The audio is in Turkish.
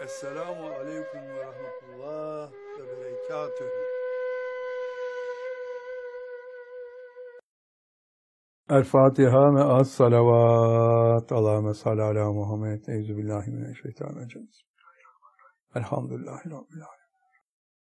Esselamu aleyküm ve rahmetullah ve berekatühü. El-Fatiha ve as-salavat. Allahümme salli ala Muhammed. Euzubillahimineşşeytanirracim. Elhamdülillahi Rabbil alemin.